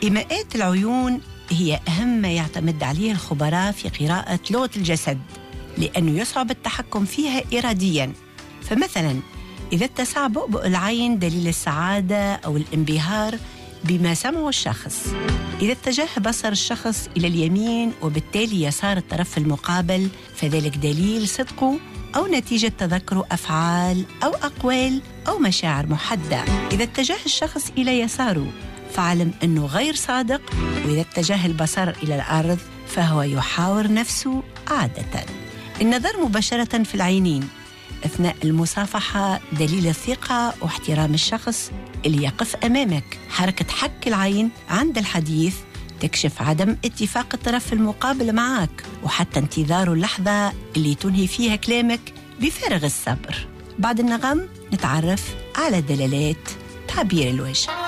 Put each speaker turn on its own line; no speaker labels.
إيماءات العيون هي أهم ما يعتمد عليه الخبراء في قراءة لغة الجسد، لأنه يصعب التحكم فيها إرادياً. فمثلاً إذا اتسع بؤبؤ العين دليل السعادة أو الانبهار بما سمعه الشخص. إذا اتجه بصر الشخص إلى اليمين وبالتالي يسار الطرف المقابل فذلك دليل صدقه أو نتيجة تذكر أفعال أو أقوال أو مشاعر محددة. إذا اتجه الشخص إلى يساره فاعلم أنه غير صادق، وإذا اتجه البصر إلى الأرض فهو يحاور نفسه عادة. النظر مباشرة في العينين أثناء المصافحة دليل الثقة واحترام الشخص اللي يقف أمامك. حركة حك العين عند الحديث تكشف عدم اتفاق الطرف المقابل معك، وحتى انتظار اللحظة اللي تنهي فيها كلامك بفارغ الصبر. بعد النغم نتعرف على دلالات تعبير الوجه.